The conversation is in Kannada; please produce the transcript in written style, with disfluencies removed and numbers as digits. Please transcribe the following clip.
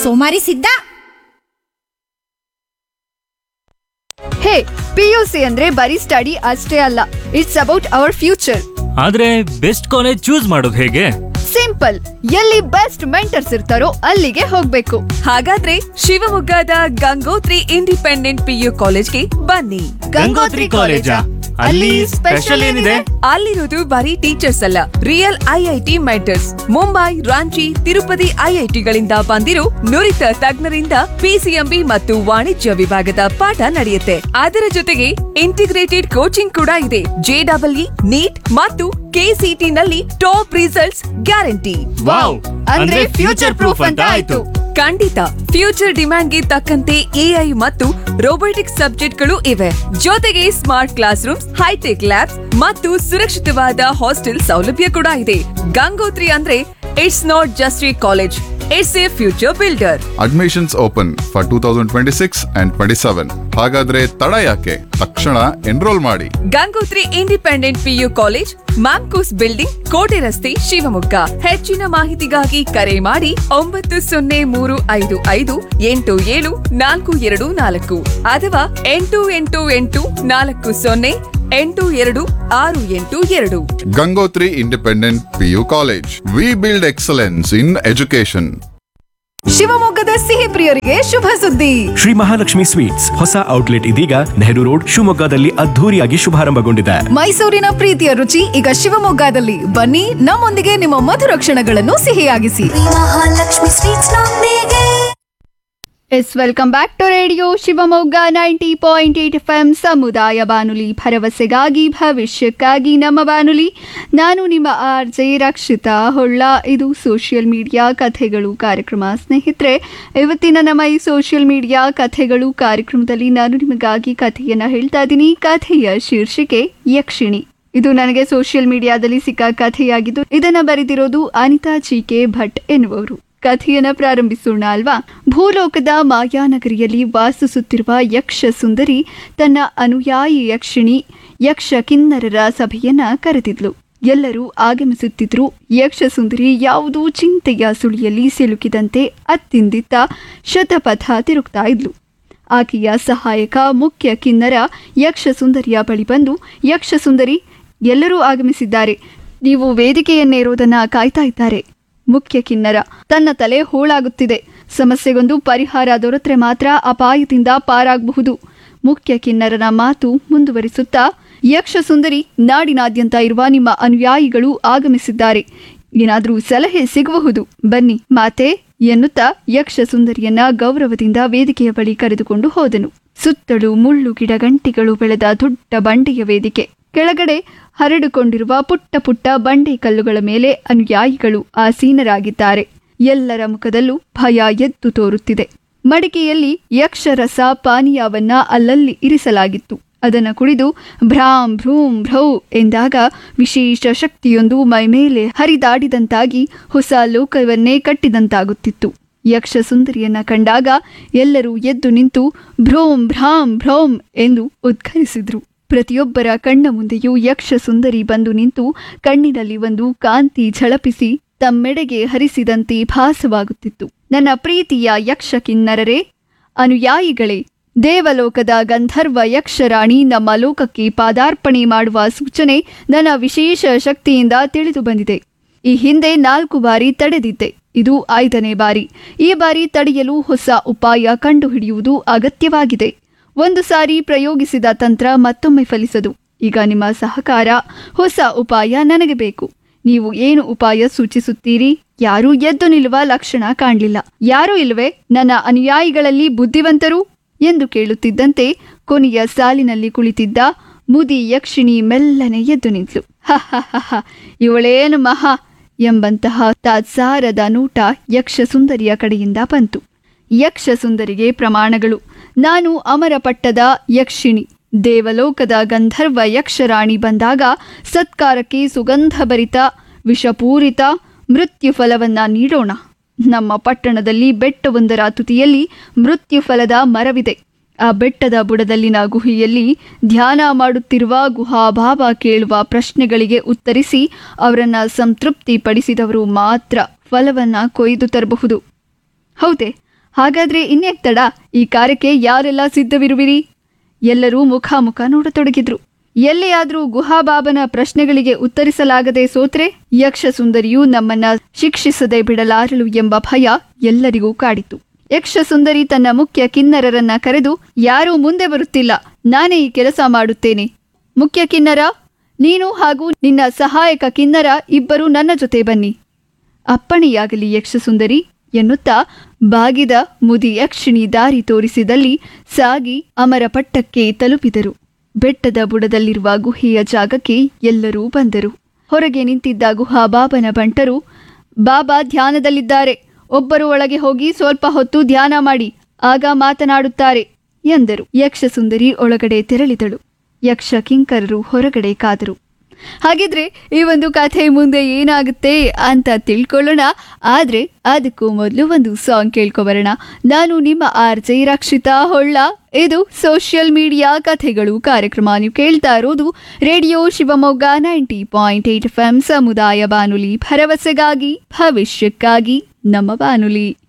ಸೋಮಾರಿ ಸಿದ್ಧ. ಹೇ, PUC ಅಂದ್ರೆ ಬರೀ ಸ್ಟಡಿ ಅಷ್ಟೇ ಅಲ್ಲ, ಇಟ್ಸ್ ಅಬೌಟ್ ಅವರ್ ಫ್ಯೂಚರ್. ಆದ್ರೆ ಬೆಸ್ಟ್ ಕಾಲೇಜ್ ಚೂಸ್ ಮಾಡೋದು ಹೇಗೆ? ಸಿಂಪಲ್, ಎಲ್ಲಿ ಬೆಸ್ಟ್ ಮೆಂಟರ್ಸ್ ಇರ್ತಾರೋ ಅಲ್ಲಿಗೆ ಹೋಗ್ಬೇಕು. ಹಾಗಾದ್ರೆ ಶಿವಮೊಗ್ಗದ ಗಂಗೋತ್ರಿ ಇಂಡಿಪೆಂಡೆಂಟ್ PU ಕಾಲೇಜ್ಗೆ ಬನ್ನಿ. ಗಂಗೋತ್ರಿ ಕಾಲೇಜಾ? ಅಲ್ಲಿ ಸ್ಪೆಷಲ್ ಏನಿದೆ? ಅಲ್ಲಿರೋದು ಬರೀ ಟೀಚರ್ಸ್ ಅಲ್ಲ, real IIT mentors. Mumbai, Ranchi, Tirupati IITಗಳಿಂದ ಬಂದಿರೋ ನುರಿತ ತಜ್ಞರಿಂದ PCMB ಮತ್ತು ವಾಣಿಜ್ಯ ವಿಭಾಗದ ಪಾಠ ನಡೆಯುತ್ತೆ. ಅದರ ಜೊತೆಗೆ ಇಂಟಿಗ್ರೇಟೆಡ್ ಕೋಚಿಂಗ್ ಕೂಡ ಇದೆ. JEE, ನೀಟ್ ಮತ್ತು KCT ನಲ್ಲಿ ಟಾಪ್ ರಿಸಲ್ಟ್ಸ್ ಗ್ಯಾರಂಟಿ. ವಾವ್, ಅಂದ್ರೆ ಫ್ಯೂಚರ್ ಪ್ರೂಫ್ ಅಂತ ಆಯ್ತು. ಖಂಡಿತ, ಫ್ಯೂಚರ್ ಡಿಮ್ಯಾಂಡ್ಗೆ ತಕ್ಕಂತೆ AI ಮತ್ತು ರೋಬೋಟಿಕ್ಸ್ ಸಬ್ಜೆಕ್ಟ್ಗಳು ಇವೆ. ಜೊತೆಗೆ smart class rooms, high tech labs ಮತ್ತು ಸುರಕ್ಷಿತವಾದ ಹಾಸ್ಟೆಲ್ ಸೌಲಭ್ಯ ಕೂಡ ಇದೆ. ಗಂಗೋತ್ರಿ ಅಂದ್ರೆ it's not just A college, it's A future builder. Admissions open for 2026 and 27. ಹಾಗಾದ್ರೆ ತಡ ಯಾಕೆ? ತಕ್ಷಣ ಎನ್ರೋಲ್ ಮಾಡಿ. Gangotri independent PU college, Mamcos building, ಕೋಟೆ ರಸ್ತೆ, ಶಿವಮೊಗ್ಗ. ಹೆಚ್ಚಿನ ಮಾಹಿತಿಗಾಗಿ ಕರೆ ಮಾಡಿ 9035587424 ಅಥವಾ 8884082682. Gangotri independent PU college. We build excellence in education. ಶಿವಮೊಗ್ಗದ ಸಿಹಿ ಪ್ರಿಯರಿಗೆ ಶುಭ ಸುದ್ದಿ. ಶ್ರೀ ಮಹಾಲಕ್ಷ್ಮಿ ಸ್ವೀಟ್ಸ್ ಹೊಸ ಔಟ್ಲೆಟ್ ಇದೀಗ ನೆಹರು ರೋಡ್ ಶಿವಮೊಗ್ಗದಲ್ಲಿ ಅದ್ಧೂರಿಯಾಗಿ ಶುಭಾರಂಭಗೊಂಡಿದೆ. ಮೈಸೂರಿನ ಪ್ರೀತಿಯ ರುಚಿ ಈಗ ಶಿವಮೊಗ್ಗದಲ್ಲಿ. ಬನ್ನಿ, ನಮ್ಮೊಂದಿಗೆ ನಿಮ್ಮ ಮಧುರ ಕ್ಷಣಗಳನ್ನು ಸಿಹಿಯಾಗಿಸಿ. ಮಹಾಲಕ್ಷ್ಮಿ ಸ್ವೀಟ್ಸ್ ನೊಂದಿಗೆ. Welcome back to radio Shivamogga 90.8 FM ಸಮುದಾಯ ಬಾನುಲಿ, ಭರವಸೆಗಾಗಿ ಭವಿಷ್ಯಕ್ಕಾಗಿ ನಮ್ಮ ಬಾನುಲಿ. ನಾನು ನಿಮ್ಮ RJ ರಕ್ಷಿತಾ ಹೊಳ್ಳ. ಇದು ಸೋಷಿಯಲ್ ಮೀಡಿಯಾ ಕಥೆಗಳು ಕಾರ್ಯಕ್ರಮ. ಸ್ನೇಹಿತರೆ, ಇವತ್ತಿನ ನಮ್ಮ ಈ ಸೋಷಿಯಲ್ ಮೀಡಿಯಾ ಕಥೆಗಳು ಕಾರ್ಯಕ್ರಮದಲ್ಲಿ ನಾನು ನಿಮಗಾಗಿ ಕಥೆಯನ್ನು ಹೇಳ್ತಾ ಇದ್ದೀನಿ. ಕಥೆಯ ಶೀರ್ಷಿಕೆ ಯಕ್ಷಿಣಿ. ಇದು ನನಗೆ ಸೋಷಿಯಲ್ ಮೀಡಿಯಾದಲ್ಲಿ ಸಿಕ್ಕ ಕಥೆಯಾಗಿದ್ದು, ಇದನ್ನು ಬರೆದಿರೋದು ಅನಿತಾ GK ಭಟ್ ಎನ್ನುವರು. ಕಥೆಯನ್ನ ಪ್ರಾರಂಭಿಸೋಣ ಅಲ್ವಾ. ಭೂಲೋಕದ ಮಾಯಾನಗರಿಯಲ್ಲಿ ವಾಸಿಸುತ್ತಿರುವ ಯಕ್ಷ ಸುಂದರಿ ತನ್ನ ಅನುಯಾಯಿ ಯಕ್ಷಿಣಿ ಯಕ್ಷ ಕಿನ್ನರರ ಸಭೆಯನ್ನ ಕರೆದಿದ್ಲು. ಎಲ್ಲರೂ ಆಗಮಿಸುತ್ತಿದ್ರು. ಯಕ್ಷ ಸುಂದರಿ ಯಾವುದೋ ಚಿಂತೆಯ ಸುಳಿಯಲ್ಲಿ ಸಿಲುಕಿದಂತೆ ಅತ್ತಿಂದಿತ್ತ ಶತಪಥ ತಿರುಗ್ತಾ ಇದ್ಲು. ಆಕೆಯ ಸಹಾಯಕ ಮುಖ್ಯ ಕಿನ್ನರ ಯಕ್ಷ ಸುಂದರಿಯ ಬಳಿ ಬಂದು, ಯಕ್ಷ ಸುಂದರಿ, ಎಲ್ಲರೂ ಆಗಮಿಸಿದ್ದಾರೆ, ನೀವು ವೇದಿಕೆಯನ್ನೇರೋದನ್ನ ಕಾಯ್ತಾ ಇದ್ದಾರೆ. ಮುಖ್ಯ ಕಿನ್ನರ, ತನ್ನ ತಲೆ ಹೋಳಾಗುತ್ತಿದೆ, ಸಮಸ್ಯೆಗೊಂದು ಪರಿಹಾರ ದೊರೆತರೆ ಮಾತ್ರ ಅಪಾಯದಿಂದ ಪಾರಾಗಬಹುದು. ಮುಖ್ಯ ಕಿನ್ನರನ ಮಾತು ಮುಂದುವರಿಸುತ್ತಾ, ಯಕ್ಷ ಸುಂದರಿ, ನಾಡಿನಾದ್ಯಂತ ಇರುವ ನಿಮ್ಮ ಅನುಯಾಯಿಗಳು ಆಗಮಿಸಿದ್ದಾರೆ, ಏನಾದರೂ ಸಲಹೆ ಸಿಗಬಹುದು, ಬನ್ನಿ ಮಾತೆ ಎನ್ನುತ್ತಾ ಯಕ್ಷ ಸುಂದರಿಯನ್ನ ಗೌರವದಿಂದ ವೇದಿಕೆಯ ಬಳಿ ಕರೆದುಕೊಂಡು ಹೋದನು. ಸುತ್ತಲೂ ಮುಳ್ಳು ಗಿಡ ಗಂಟಿಗಳು ಬೆಳೆದ ದೊಡ್ಡ ಬಂಡೆಯ ವೇದಿಕೆ. ಕೆಳಗಡೆ ಹರಡಿಕೊಂಡಿರುವ ಪುಟ್ಟ ಪುಟ್ಟ ಬಂಡೆ ಕಲ್ಲುಗಳ ಮೇಲೆ ಅನುಯಾಯಿಗಳು ಆಸೀನರಾಗಿದ್ದಾರೆ. ಎಲ್ಲರ ಮುಖದಲ್ಲೂ ಭಯ ಎದ್ದು ತೋರುತ್ತಿದೆ. ಮಡಿಕೆಯಲ್ಲಿ ಯಕ್ಷರಸ ಪಾನೀಯವನ್ನ ಅಲ್ಲಲ್ಲಿ ಇರಿಸಲಾಗಿತ್ತು. ಅದನ್ನು ಕುಡಿದು ಭ್ರಾಂ ಭ್ರೂಂ ಭ್ರೌ ಎಂದಾಗ ವಿಶೇಷ ಶಕ್ತಿಯೊಂದು ಮೈಮೇಲೆ ಹರಿದಾಡಿದಂತಾಗಿ ಹೊಸ ಲೋಕವನ್ನೇ ಕಟ್ಟಿದಂತಾಗುತ್ತಿತ್ತು. ಯಕ್ಷ ಸುಂದರಿಯನ್ನ ಕಂಡಾಗ ಎಲ್ಲರೂ ಎದ್ದು ನಿಂತು ಭ್ರೋಂ ಭ್ರಾಂ ಭ್ರೌಂ ಎಂದು ಉದ್ಘರಿಸಿದ್ರು. ಪ್ರತಿಯೊಬ್ಬರ ಕಣ್ಣ ಮುಂದೆಯೂ ಯಕ್ಷ ಸುಂದರಿ ಬಂದು ನಿಂತು ಕಣ್ಣಿನಲ್ಲಿ ಒಂದು ಕಾಂತಿ ಝಳಪಿಸಿ ತಮ್ಮೆಡೆಗೆ ಹರಿಸಿದಂತೆ ಭಾಸವಾಗುತ್ತಿತ್ತು. ನನ್ನ ಪ್ರೀತಿಯ ಯಕ್ಷ ಕಿನ್ನರರೇ, ಅನುಯಾಯಿಗಳೇ, ದೇವಲೋಕದ ಗಂಧರ್ವ ಯಕ್ಷರಾಣಿ ನಮ್ಮ ಲೋಕಕ್ಕೆ ಪಾದಾರ್ಪಣೆ ಮಾಡುವ ಸೂಚನೆ ನನ್ನ ವಿಶೇಷ ಶಕ್ತಿಯಿಂದ ತಿಳಿದು ಬಂದಿದೆ. ಈ ಹಿಂದೆ 4 ಬಾರಿ ತಡೆದಿದ್ದೆ, ಇದು 5ನೇ ಬಾರಿ. ಈ ಬಾರಿ ತಡೆಯಲು ಹೊಸ ಉಪಾಯ ಕಂಡುಹಿಡಿಯುವುದು ಅಗತ್ಯವಾಗಿದೆ. ಒಂದು ಸಾರಿ ಪ್ರಯೋಗಿಸಿದ ತಂತ್ರ ಮತ್ತೊಮ್ಮೆ ಫಲಿಸದು. ಈಗ ನಿಮ್ಮ ಸಹಕಾರ, ಹೊಸ ಉಪಾಯ ನನಗೆ ಬೇಕು. ನೀವು ಏನು ಉಪಾಯ ಸೂಚಿಸುತ್ತೀರಿ? ಯಾರೂ ಎದ್ದು ನಿಲ್ಲುವ ಲಕ್ಷಣ ಕಾಣಲಿಲ್ಲ. ಯಾರೂ ಇಲ್ವೇ ನನ್ನ ಅನುಯಾಯಿಗಳಲ್ಲಿ ಬುದ್ಧಿವಂತರು ಎಂದು ಕೇಳುತ್ತಿದ್ದಂತೆ ಕೊನೆಯ ಸಾಲಿನಲ್ಲಿ ಕುಳಿತಿದ್ದ ಮುದಿ ಯಕ್ಷಿಣಿ ಮೆಲ್ಲನೆ ಎದ್ದು ನಿಂತಳು. ಹ, ಇವಳೇನು ಮಹಾ ಎಂಬಂತಹ ತಾತ್ಸಾರದ ನೋಟ ಯಕ್ಷ ಸುಂದರಿಯ ಕಡೆಯಿಂದ ಬಂತು. ಯಕ್ಷ ಸುಂದರಿಗೆ ಪ್ರಮಾಣಗಳು. ನಾನು ಅಮರಪಟ್ಟದ ಯಕ್ಷಿಣಿ, ದೇವಲೋಕದ ಗಂಧರ್ವ ಯಕ್ಷರಾಣಿ ಬಂದಾಗ ಸತ್ಕಾರಕ್ಕೆ ಸುಗಂಧಭರಿತ ವಿಷಪೂರಿತ ಮೃತ್ಯುಫಲವನ್ನ ನೀಡೋಣ. ನಮ್ಮ ಪಟ್ಟಣದಲ್ಲಿ ಬೆಟ್ಟವೊಂದರ ತುದಿಯಲ್ಲಿ ಮೃತ್ಯುಫಲದ ಮರವಿದೆ. ಆ ಬೆಟ್ಟದ ಬುಡದಲ್ಲಿನ ಗುಹೆಯಲ್ಲಿ ಧ್ಯಾನ ಮಾಡುತ್ತಿರುವ ಗುಹಾಭಾವ ಕೇಳುವ ಪ್ರಶ್ನೆಗಳಿಗೆ ಉತ್ತರಿಸಿ ಅವರನ್ನ ಸಂತೃಪ್ತಿ ಪಡಿಸಿದವರು ಮಾತ್ರ ಫಲವನ್ನ ಕೊಯ್ದು ತರಬಹುದು. ಹೌದೇ? ಹಾಗಾದ್ರೆ ಇನ್ಯಾಕ್ ತಡ, ಈ ಕಾರ್ಯಕ್ಕೆ ಯಾರೆಲ್ಲ ಸಿದ್ಧವಿರುವಿರಿ? ಎಲ್ಲರೂ ಮುಖಾಮುಖ ನೋಡತೊಡಗಿದ್ರು. ಎಲ್ಲಿಯಾದ್ರೂ ಗುಹಾಬಾಬನ ಪ್ರಶ್ನೆಗಳಿಗೆ ಉತ್ತರಿಸಲಾಗದೆ ಸೋತ್ರೆ ಯಕ್ಷ ಸುಂದರಿಯು ನಮ್ಮನ್ನ ಶಿಕ್ಷಿಸದೆ ಬಿಡಲಾರಳು ಎಂಬ ಭಯ ಎಲ್ಲರಿಗೂ ಕಾಡಿತು. ಯಕ್ಷ ಸುಂದರಿ ತನ್ನ ಮುಖ್ಯ ಕಿನ್ನರರನ್ನ ಕರೆದು, ಯಾರೂ ಮುಂದೆ ಬರುತ್ತಿಲ್ಲ, ನಾನೇ ಈ ಕೆಲಸ ಮಾಡುತ್ತೇನೆ. ಮುಖ್ಯ ಕಿನ್ನರ, ನೀನು ಹಾಗೂ ನಿನ್ನ ಸಹಾಯಕ ಕಿನ್ನರ ಇಬ್ಬರೂ ನನ್ನ ಜೊತೆ ಬನ್ನಿ. ಅಪ್ಪಣೆಯಾಗಲಿ ಯಕ್ಷ ಸುಂದರಿ ಎನ್ನುತ್ತಾ ಬಾಗಿದ ಮುದಿ ಯಕ್ಷಿಣಿ ದಾರಿ ತೋರಿಸಿದಲ್ಲಿ ಸಾಗಿ ಅಮರ ಪಟ್ಟಕ್ಕೆ ತಲುಪಿದರು. ಬೆಟ್ಟದ ಬುಡದಲ್ಲಿರುವ ಗುಹೆಯ ಜಾಗಕ್ಕೆ ಎಲ್ಲರೂ ಬಂದರು. ಹೊರಗೆ ನಿಂತಿದ್ದ ಗುಹಾಬಾಬನ ಬಂಟರು, ಬಾಬಾ ಧ್ಯಾನದಲ್ಲಿದ್ದಾರೆ, ಒಬ್ಬರು ಒಳಗೆ ಹೋಗಿ ಸ್ವಲ್ಪ ಹೊತ್ತು ಧ್ಯಾನ ಮಾಡಿ, ಆಗ ಮಾತನಾಡುತ್ತಾರೆ ಎಂದರು. ಯಕ್ಷ ಸುಂದರಿ ಒಳಗಡೆ ತೆರಳಿದಳು. ಯಕ್ಷ ಕಿಂಕರರು ಹೊರಗಡೆ ಕಾದರು. ಹಾಗಿದ್ರೆ ಈ ಒಂದು ಕಥೆ ಮುಂದೆ ಏನಾಗುತ್ತೆ ಅಂತ ತಿಳ್ಕೊಳ್ಳೋಣ. ಆದ್ರೆ ಅದಕ್ಕೂ ಮೊದಲು ಒಂದು ಸಾಂಗ್ ಕೇಳ್ಕೊಬರೋಣ. ನಾನು ನಿಮ್ಮ RJ ರಕ್ಷಿತಾ ಹೊಳ್ಳ. ಇದು ಸೋಷಿಯಲ್ ಮೀಡಿಯಾ ಕಥೆಗಳು ಕಾರ್ಯಕ್ರಮ. ನೀವು ಕೇಳ್ತಾ ಇರೋದು ರೇಡಿಯೋ ಶಿವಮೊಗ್ಗ 90.8 FM ಸಮುದಾಯ ಬಾನುಲಿ, ಭರವಸೆಗಾಗಿ ಭವಿಷ್ಯಕ್ಕಾಗಿ ನಮ್ಮ ಬಾನುಲಿ.